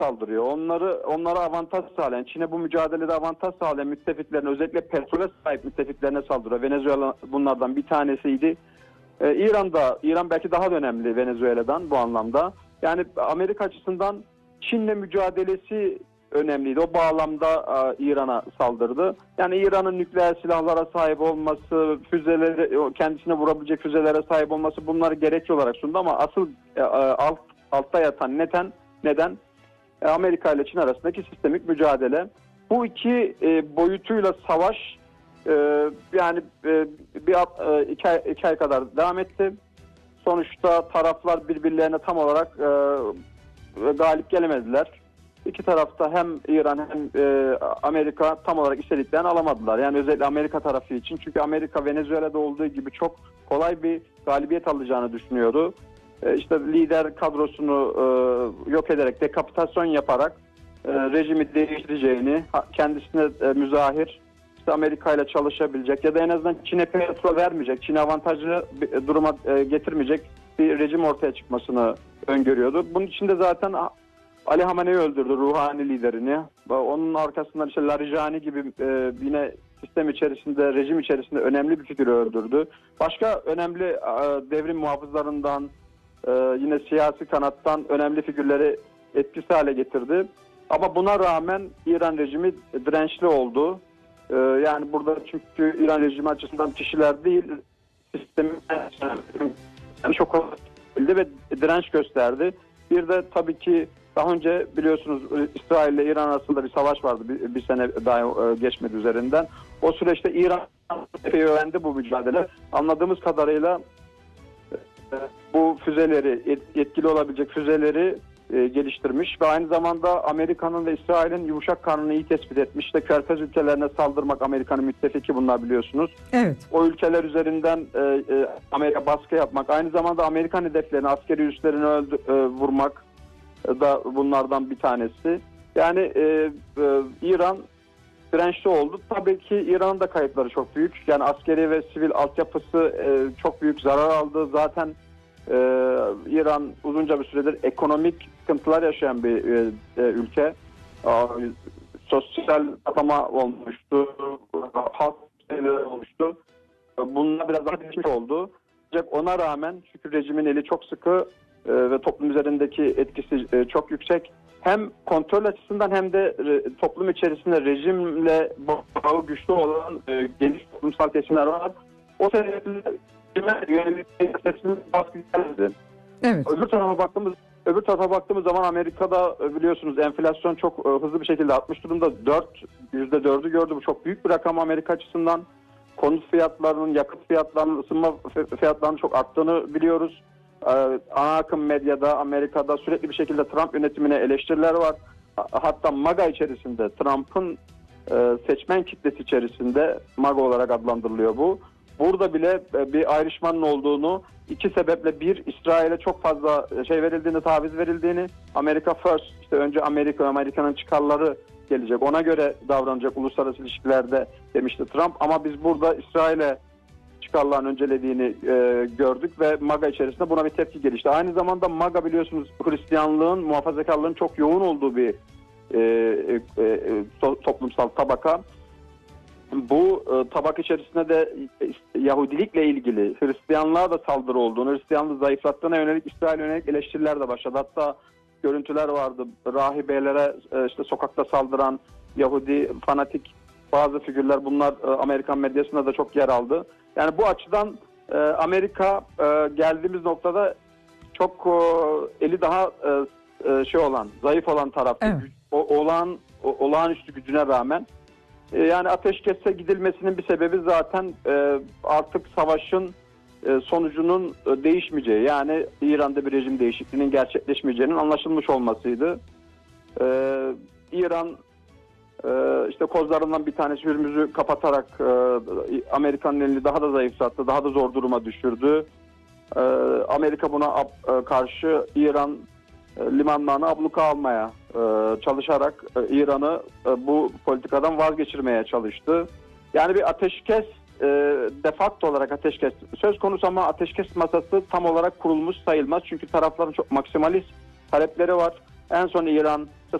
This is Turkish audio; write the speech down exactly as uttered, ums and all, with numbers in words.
saldırıyor. Onları onlara avantaj sağlayan, Çin'e bu mücadelede avantaj sağlayan müttefiklerine, özellikle petrole sahip müttefiklerine saldırıyor. Venezuela bunlardan bir tanesiydi. Ee, İran'da, İran belki daha da önemli Venezuela'dan bu anlamda. Yani Amerika açısından Çin'le mücadelesi önemliydi. O bağlamda e, İran'a saldırdı. Yani İran'ın nükleer silahlara sahip olması, füzeleri, kendisine vurabilecek füzelere sahip olması, bunları gerekçe olarak sundu ama asıl e, alt, altta yatan neden, neden e, Amerika ile Çin arasındaki sistemik mücadele. Bu iki e, boyutuyla savaş e, yani e, bir e, iki, ay, iki ay kadar devam etti. Sonuçta taraflar birbirlerine tam olarak e, galip gelemediler. İki tarafta hem İran hem e, Amerika tam olarak istediklerini alamadılar. Yani özellikle Amerika tarafı için. Çünkü Amerika Venezuela'da olduğu gibi çok kolay bir galibiyet alacağını düşünüyordu. E, işte lider kadrosunu e, yok ederek, dekapitasyon yaparak e, rejimi değiştireceğini, kendisine e, müzahir, işte Amerika ile çalışabilecek ya da en azından Çin'e petrol vermeyecek, Çin'e avantajlı bir duruma e, getirmeyecek bir rejim ortaya çıkmasını öngörüyordu. Bunun için de zaten Ali Hamene'yi öldürdü, ruhani liderini. Onun arkasından işte Larijani gibi e, yine sistem içerisinde, rejim içerisinde önemli bir figürü öldürdü. Başka önemli e, devrim muhafızlarından, e, yine siyasi kanattan önemli figürleri etkisiz hale getirdi. Ama buna rağmen İran rejimi dirençli oldu. E, yani burada çünkü İran rejimi açısından kişiler değil, sistemin yani çok oldu ve direnç gösterdi. Bir de tabii ki daha önce biliyorsunuz İsrail ile İran arasında bir savaş vardı. Bir, bir sene daha geçmedi üzerinden. O süreçte İran epey öğrendi bu mücadele. Anladığımız kadarıyla bu füzeleri, etkili olabilecek füzeleri geliştirmiş ve aynı zamanda Amerika'nın ve İsrail'in yumuşak karnını iyi tespit etmiş. İşte Körfez ülkelerine saldırmak, Amerika'nın müttefiki bunlar biliyorsunuz. Evet. O ülkeler üzerinden Amerika baskı yapmak, aynı zamanda Amerikan hedeflerini, askeri üslerini öldü, vurmak da bunlardan bir tanesi. Yani e, e, İran dirençli oldu. Tabii ki İran'ın da kayıpları çok büyük. Yani askeri ve sivil altyapısı e, çok büyük zarar aldı. Zaten e, İran uzunca bir süredir ekonomik sıkıntılar yaşayan bir e, e, ülke. E, sosyal patlama olmuştu. Halk şeyleri olmuştu. Bununla biraz daha değişmiş oldu. Ancak ona rağmen çünkü rejimin eli çok sıkı ve toplum üzerindeki etkisi çok yüksek. Hem kontrol açısından hem de toplum içerisinde rejimle bağı güçlü olan geniş toplumsal kesimler var. O sebeple yönelik sesinin baskı geldi. Evet. Öbür tarafa baktığımız öbür tarafa baktığımız zaman Amerika'da biliyorsunuz enflasyon çok hızlı bir şekilde artmış durumda. dört yüzde dördü gördü. Bu çok büyük bir rakam Amerika açısından. Konut fiyatlarının, yakıt fiyatlarının, ısınma fiyatlarının çok arttığını biliyoruz. Ana akım medyada, Amerika'da sürekli bir şekilde Trump yönetimine eleştiriler var. Hatta MAGA içerisinde, Trump'ın seçmen kitlesi içerisinde MAGA olarak adlandırılıyor bu. Burada bile bir ayrışmanın olduğunu, iki sebeple: bir, İsrail'e çok fazla şey verildiğini, taviz verildiğini, Amerika first, işte önce Amerika, Amerika'nın çıkarları gelecek, ona göre davranacak uluslararası ilişkilerde demişti Trump. Ama biz burada İsrail'e çıkarların öncelediğini e, gördük ve MAGA içerisinde buna bir tepki gelişti. Aynı zamanda MAGA biliyorsunuz Hristiyanlığın, muhafazakarlığın çok yoğun olduğu bir e, e, e, toplumsal tabaka. Bu e, tabak içerisinde de Yahudilikle ilgili Hristiyanlığa da saldırı olduğunu, Hristiyanlığı zayıflattığına yönelik İsrail'e yönelik eleştiriler de başladı. Hatta görüntüler vardı. Rahibelere e, işte sokakta saldıran Yahudi fanatik bazı figürler, bunlar e, Amerikan medyasında da çok yer aldı. Yani bu açıdan e, Amerika e, geldiğimiz noktada çok e, eli daha e, şey olan, zayıf olan tarafta. Evet. O, olağan, o, olağanüstü gücüne rağmen. E, yani ateşkese gidilmesinin bir sebebi zaten e, artık savaşın e, sonucunun e, değişmeyeceği. Yani İran'da bir rejim değişikliğinin gerçekleşmeyeceğinin anlaşılmış olmasıydı. E, İran Ee, işte kozlarından bir tanesi Hürmüz'ü kapatarak e, Amerika'nın elini daha da zayıflattı, daha da zor duruma düşürdü. Ee, Amerika buna e, karşı İran e, limanlarını abluka almaya e, çalışarak e, İran'ı e, bu politikadan vazgeçirmeye çalıştı. Yani bir ateşkes, e, de facto olarak ateşkes söz konusu ama ateşkes masası tam olarak kurulmuş sayılmaz. Çünkü tarafların çok maksimalist talepleri var. En son İran